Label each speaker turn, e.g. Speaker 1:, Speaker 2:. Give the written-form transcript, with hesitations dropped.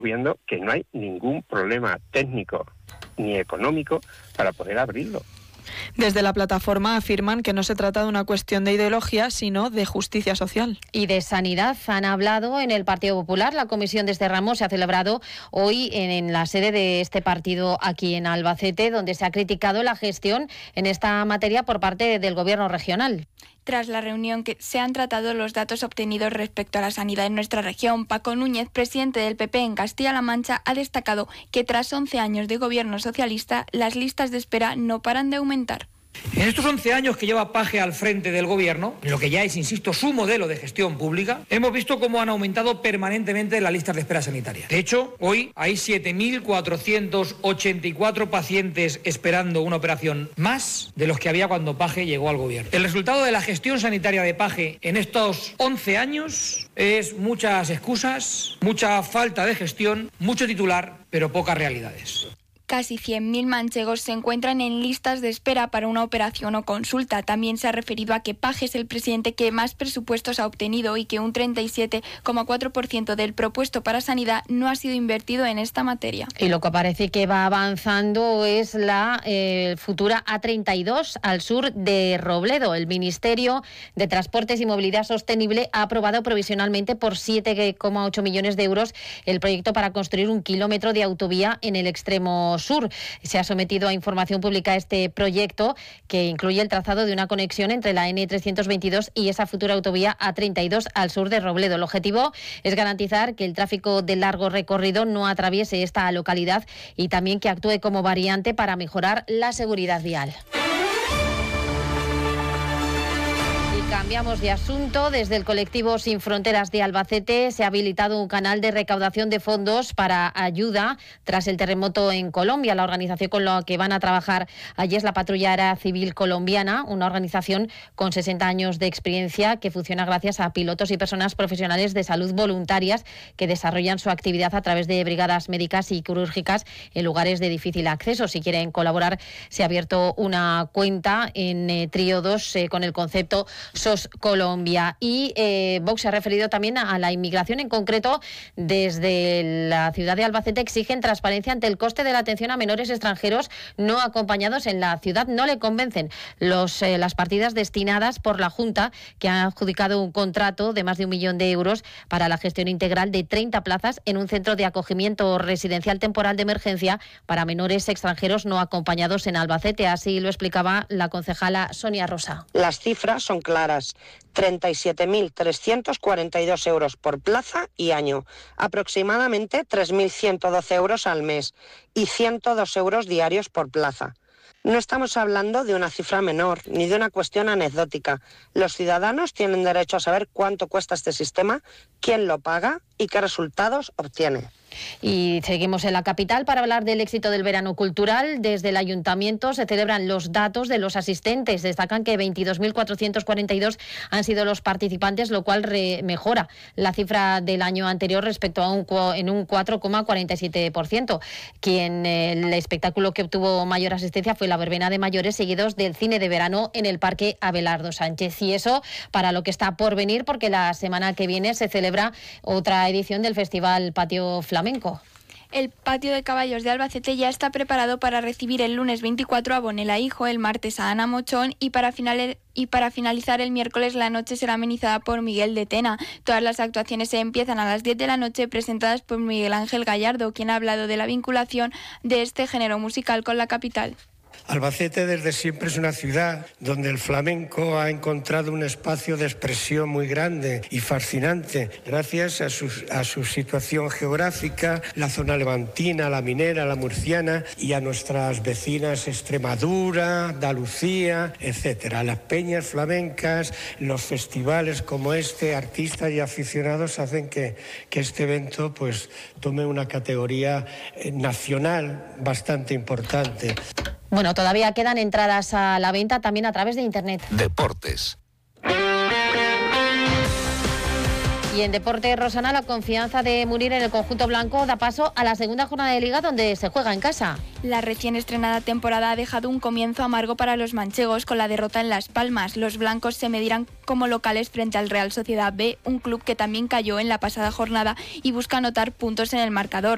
Speaker 1: viendo que no hay ningún problema técnico ni económico para poder abrirlo.
Speaker 2: Desde la plataforma afirman que no se trata de una cuestión de ideología, sino de justicia social.
Speaker 3: Y de sanidad han hablado en el Partido Popular. La comisión de este ramo se ha celebrado hoy en la sede de este partido aquí en Albacete, donde se ha criticado la gestión en esta materia por parte del Gobierno regional.
Speaker 4: Tras la reunión que se han tratado los datos obtenidos respecto a la sanidad en nuestra región, Paco Núñez, presidente del PP en Castilla-La Mancha, ha destacado que tras 11 años de gobierno socialista, las listas de espera no paran de aumentar.
Speaker 5: En estos 11 años que lleva Paje al frente del gobierno, lo que ya es, insisto, su modelo de gestión pública, hemos visto cómo han aumentado permanentemente las listas de espera sanitaria. De hecho, hoy hay 7.484 pacientes esperando una operación más de los que había cuando Paje llegó al gobierno. El resultado de la gestión sanitaria de Paje en estos 11 años es muchas excusas, mucha falta de gestión, mucho titular, pero pocas realidades.
Speaker 4: Casi 100.000 manchegos se encuentran en listas de espera para una operación o consulta. También se ha referido a que Paje es el presidente que más presupuestos ha obtenido y que un 37,4% del propuesto para sanidad no ha sido invertido en esta materia.
Speaker 3: Y lo que parece que va avanzando es la futura A32 al sur de Robledo. El Ministerio de Transportes y Movilidad Sostenible ha aprobado provisionalmente por 7,8 millones de euros el proyecto para construir 1 kilómetro de autovía en el extremo sur. Se ha sometido a información pública este proyecto, que incluye el trazado de una conexión entre la N322 y esa futura autovía A32 al sur de Robledo. El objetivo es garantizar que el tráfico de largo recorrido no atraviese esta localidad y también que actúe como variante para mejorar la seguridad vial. Cambiamos de asunto. Desde el colectivo Sin Fronteras de Albacete se ha habilitado un canal de recaudación de fondos para ayuda tras el terremoto en Colombia. La organización con la que van a trabajar allí es la Patrulla Aérea Civil Colombiana, una organización con 60 años de experiencia que funciona gracias a pilotos y personas profesionales de salud voluntarias que desarrollan su actividad a través de brigadas médicas y quirúrgicas en lugares de difícil acceso. Si quieren colaborar, se ha abierto una cuenta en Trío 2 con el concepto SOS Colombia. Y Vox se ha referido también a la inmigración. En concreto, desde la ciudad de Albacete exigen transparencia ante el coste de la atención a menores extranjeros no acompañados en la ciudad. No le convencen las partidas destinadas por la Junta, que ha adjudicado un contrato de más de 1 millón de euros para la gestión integral de 30 plazas en un centro de acogimiento residencial temporal de emergencia para menores extranjeros no acompañados en Albacete. Así lo explicaba la concejala Sonia Rosa.
Speaker 6: Las cifras son claras. 37.342 euros por plaza y año, aproximadamente 3.112 euros al mes y 102 euros diarios por plaza. No estamos hablando de una cifra menor ni de una cuestión anecdótica. Los ciudadanos tienen derecho a saber cuánto cuesta este sistema, quién lo paga y qué resultados obtiene.
Speaker 3: Y seguimos en la capital para hablar del éxito del verano cultural. Desde el ayuntamiento se celebran los datos de los asistentes. Destacan que 22.442 han sido los participantes, lo cual mejora la cifra del año anterior respecto a un 4,47%. El espectáculo que obtuvo mayor asistencia fue la verbena de mayores, seguidos del cine de verano en el Parque Abelardo Sánchez. Y eso para lo que está por venir, porque la semana que viene se celebra otra edición del Festival Patio Flamenco.
Speaker 4: El patio de caballos de Albacete ya está preparado para recibir el lunes 24 a Bonela Hijo, el martes a Ana Mochón y para finalizar el miércoles la noche será amenizada por Miguel de Tena. Todas las actuaciones se empiezan a las 10 de la noche, presentadas por Miguel Ángel Gallardo, quien ha hablado de la vinculación de este género musical con la capital.
Speaker 7: Albacete desde siempre es una ciudad donde el flamenco ha encontrado un espacio de expresión muy grande y fascinante gracias a su situación geográfica, la zona levantina, la minera, la murciana y a nuestras vecinas Extremadura, Andalucía, etcétera. Las peñas flamencas, los festivales como este, artistas y aficionados hacen que este evento pues tome una categoría nacional bastante importante.
Speaker 3: Bueno, todavía quedan entradas a la venta también a través de Internet.
Speaker 8: Deportes.
Speaker 3: Y en deporte, Rosana, la confianza de Munir en el conjunto blanco da paso a la segunda jornada de Liga, donde se juega en casa.
Speaker 4: La recién estrenada temporada ha dejado un comienzo amargo para los manchegos con la derrota en Las Palmas. Los blancos se medirán como locales frente al Real Sociedad B, un club que también cayó en la pasada jornada y busca anotar puntos en el marcador.